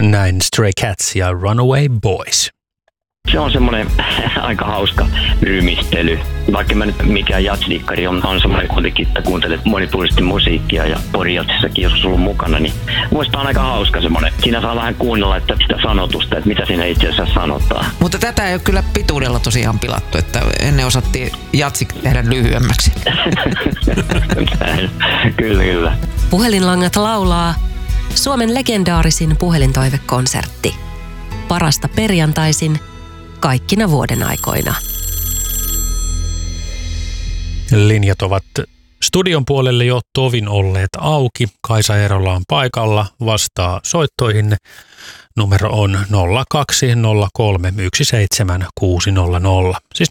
Näin Stray Cats ja Runaway Boys. Se on semmoinen aika hauska rymistely. Vaikka mä nyt mikään jazzdikkari on semmoinen kuitenkin, että kuuntelet monipuolisesti musiikkia ja porijatsissakin jos sulla on mukana, niin muista on aika hauska semmoinen. Siinä saa vähän kuunnella että sitä sanotusta, että mitä siinä itse asiassa sanotaan. Mutta tätä ei ole kyllä pituudella tosiaan pilattu, että ennen osattiin jatsi tehdä lyhyemmäksi. Kyllä. Puhelinlangat laulaa Suomen legendaarisin puhelintoivekonsertti. Parasta perjantaisin kaikkina vuoden aikoina. Linjat ovat studion puolelle jo tovin olleet auki. Kaisa Eerola on paikalla, vastaa soittoihin. Numero on 020317600. Siis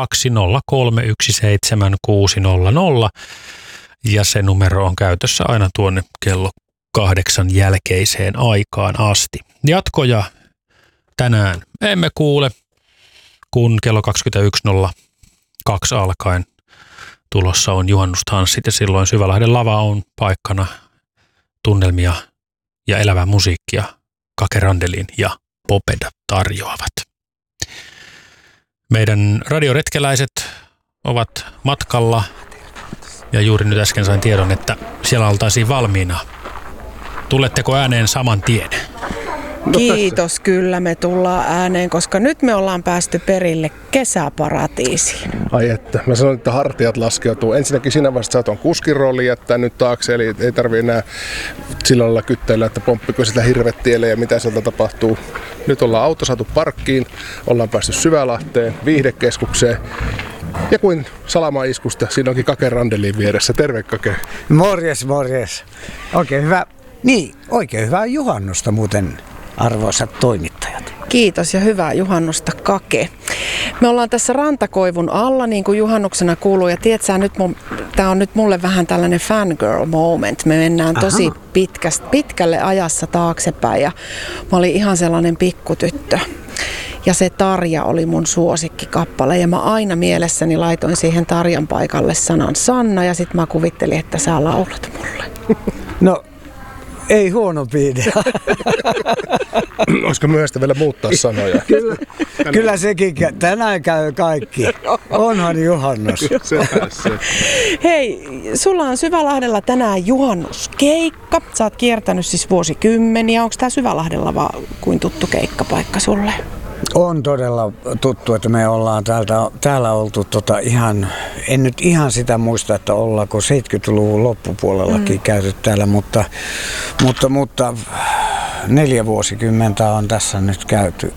020317600. Ja se numero on käytössä aina tuonne kello 8 jälkeiseen aikaan asti. Jatkoja tänään emme kuule, kun kello 21.02 alkaen tulossa on juhannustanssit ja silloin Syvälahden lava on paikkana. Tunnelmia ja elävää musiikkia Kake Randelin ja Popeda tarjoavat. Meidän radioretkeläiset ovat matkalla ja juuri nyt äsken sain tiedon, että siellä oltaisiin valmiina. Tuletteko ääneen saman tien? Kiitos, kyllä me tullaan ääneen, koska nyt me ollaan päästy perille kesäparatiisiin. Ai että, mä sanoin, että hartiat laskeutuu. Ensinnäkin siinä vaiheessa sä oot on kuskin rooli jättää nyt taakse, eli ei tarvii enää sillä lailla kyttäillä, että pomppiko sitä hirvettielle ja mitä sieltä tapahtuu. Nyt ollaan auto saatu parkkiin, ollaan päästy Syvälahteen, viihdekeskukseen. Ja kuin salamaiskusta, siinä onkin Kake Randelin vieressä. Terve Kake. Morjes. Oikein hyvä. Niin, oikein hyvää juhannusta muuten, arvoisat toimittajat. Kiitos ja hyvää juhannusta Kake. Me ollaan tässä Rantakoivun alla niin kuin juhannuksena kuuluu ja tiedätkö, tää on nyt mulle vähän tällainen fangirl moment. Me mennään tosi pitkälle ajassa taaksepäin ja mä olin ihan sellainen pikkutyttö. Ja se Tarja oli mun suosikkikappale ja mä aina mielessäni laitoin siihen Tarjan paikalle sanan Sanna ja sit mä kuvittelin, että sä laulat mulle. No, ei huono idea. Olisiko myöhäistä vielä muuttaa sanoja? Kyllä sekin, tänään käy kaikki. Onhan juhannus. Hei, sulla on Syvälahdella tänään juhannuskeikka. Sä oot kiertänyt siis vuosikymmeniä. Onko tää Syvälahdella kuin tuttu keikkapaikka sulle? On todella tuttu, että me ollaan täällä oltu ihan, en nyt ihan sitä muista, että ollaanko 70-luvun loppupuolellakin käyty täällä, mutta 4 vuosikymmentä on tässä nyt käyty.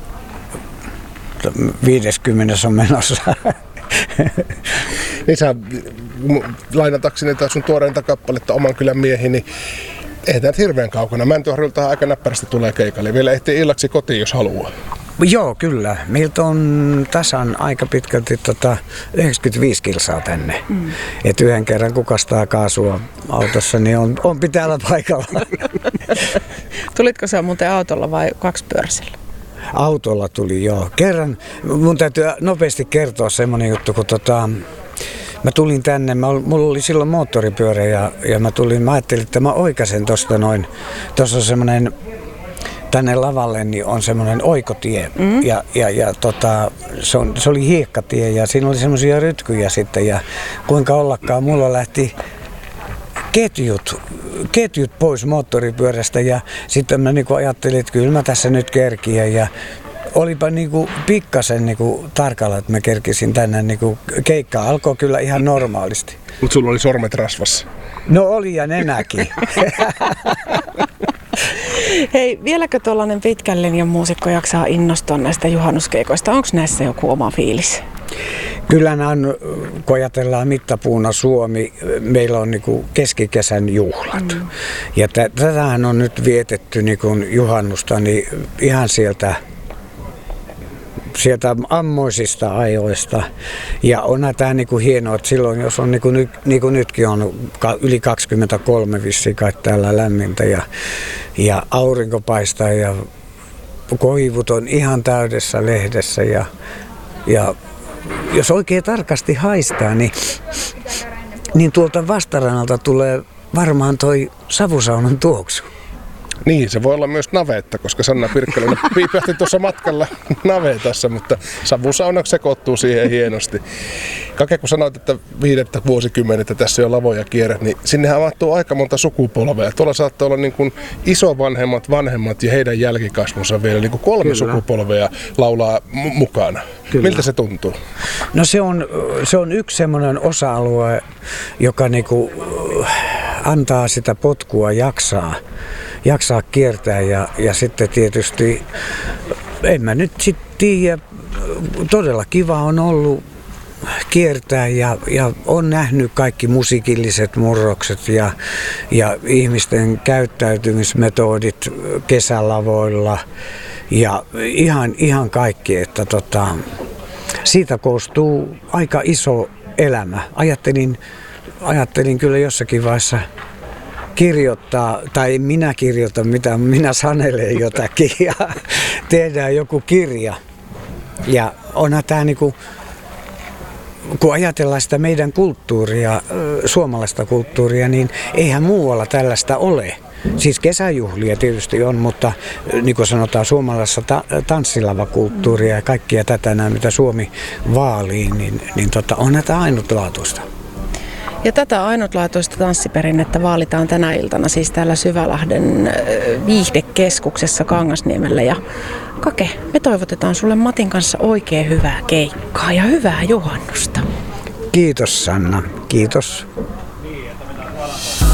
50 on menossa. Niin sä lainatakseni sun tuoreinta kappaletta Oman kylän miehi, niin ei tämä hirveän kaukana. Mäntyharjulta aika näppärästi tulee keikalle. Vielä ehtii illaksi kotiin, jos haluaa. Joo, kyllä. Meiltä on tasan aika pitkälti 95 kilsaa tänne. Et yhden kerran kukastaa kaasua autossa, niin on pitäällä paikalla. Tulitko sä muuten autolla vai kaksipyöräisellä? Autolla tuli, joo. Kerran, mun täytyy nopeasti kertoa semmoinen juttu, kun mä tulin tänne, mulla oli silloin moottoripyörä ja mä ajattelin, että mä oikaisen tosta noin. Tuossa on semmoinen, tänne lavalle niin on semmoinen oikotie se oli hiekkatie ja siinä oli semmoisia rytkyjä sitten ja kuinka ollakaan mulla lähti ketjut pois moottoripyörästä ja sitten mä niinku ajattelin, että kyllä mä tässä nyt kerkiän ja olipa niinku pikkasen niinku tarkalla, että mä kerkisin tänne niinku keikka alkoi kyllä ihan normaalisti. Mutta sulla oli sormet rasvassa. No oli ja nenäkin. Hei, vieläkö tuollainen pitkän linjan muusikko jaksaa innostua näistä juhannuskeikoista? Onko näissä joku oma fiilis? Kyllä nämä on, kun ajatellaan mittapuuna Suomi, meillä on niinku keskikesän juhlat. Ja tätähän on nyt vietetty niinku juhannusta niin ihan sieltä ammoisista ajoista. Ja on tämä niinku hienoa, että silloin jos on niinku nytkin on yli 23 vissiin kai täällä lämmintä ja aurinko paistaa ja koivut on ihan täydessä lehdessä ja jos oikein tarkasti haistaa, niin tuolta vastarannalta tulee varmaan toi savusaunan tuoksu. Niin, se voi olla myös navetta, koska Sanna Pirkkalinen piipähti tuossa matkalla navetassa, mutta savusauna sekoittuu siihen hienosti. Kake, kun sanoit, että 5 vuosikymmenettä tässä jo lavoja kierrät, niin sinnehän mahtuu aika monta sukupolvea. Tuolla saattaa olla niin kuin isovanhemmat, vanhemmat ja heidän jälkikasvunsa vielä niin kuin 3 sukupolvea laulaa mukana. Kyllä. Miltä se tuntuu? No se on yksi semmoinen osa-alue, joka niinku antaa sitä potkua jaksaa kiertää ja sitten tietysti, en mä nyt sitten tiedä, todella kiva on ollut kiertää ja on nähnyt kaikki musiikilliset murrokset ja ihmisten käyttäytymismetodit kesälavoilla ja ihan kaikki, että siitä koostuu aika iso elämä. Ajattelin kyllä jossakin vaiheessa kirjoittaa, tai minä kirjoitan, mitä minä sanelen jotakin ja tehdään joku kirja. Ja onhan tämä niinku, kun ajatellaan sitä meidän kulttuuria, suomalaista kulttuuria, niin eihän muualla tällaista ole. Siis kesäjuhlia tietysti on, mutta niin kuin sanotaan suomalaisessa tanssilavakulttuuria ja kaikkia tätä, mitä Suomi vaalii, niin on tämä ainutlaatuista. Ja tätä ainutlaatuista tanssiperinnettä vaalitaan tänä iltana siis täällä Syvälahden viihdekeskuksessa Kangasniemellä. Ja Kake, me toivotetaan sulle Matin kanssa oikein hyvää keikkaa ja hyvää juhannusta. Kiitos Sanna, kiitos.